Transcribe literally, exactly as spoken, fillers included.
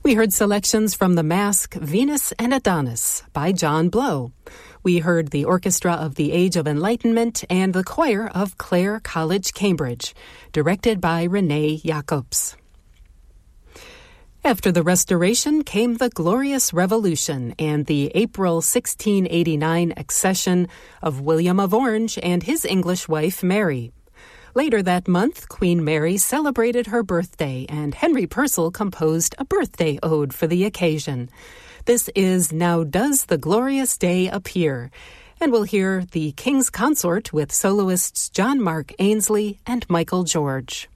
We heard selections from the Masque Venus and Adonis by John Blow. We heard the Orchestra of the Age of Enlightenment and the Choir of Clare College, Cambridge, directed by Renee Jacobs. After the Restoration came the Glorious Revolution and the April sixteen eighty-nine accession of William of Orange and his English wife Mary. Later that month, Queen Mary celebrated her birthday, and Henry Purcell composed a birthday ode for the occasion. This is Now Does the Glorious Day Appear, and we'll hear the King's Consort with soloists John Mark Ainsley and Michael George.